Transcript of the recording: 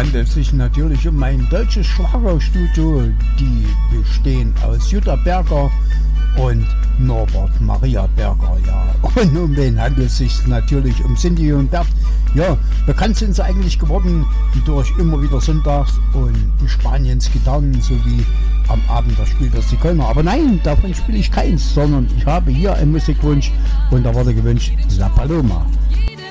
handelt sich natürlich um ein deutsches Schlagerstudio. Die bestehen aus Jutta Berger und Norbert Maria Berger, ja. Und um wen handelt es sich natürlich? Um Cindy und Bert. Ja, bekannt sind sie eigentlich geworden durch immer wieder Sonntags und Spaniens Gitarren sowie am Abend da spielt das die Kölner. Aber nein, davon spiele ich keins, sondern ich habe hier einen Musikwunsch und da wurde gewünscht La Paloma.